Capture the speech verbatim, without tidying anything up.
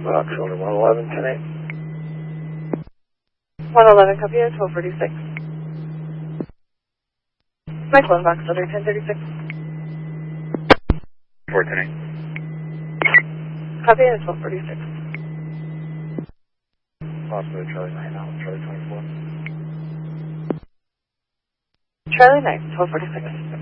Fox, Shoulder one eleven, ten eight. one eleven, copy, twelve forty-six. Mike one Box, Shoulder ten thirty-six. four ten eight. Copy, twelve forty-six. Possibly Charlie nine now, Charlie twenty-four. Charlie nine, twelve forty-six.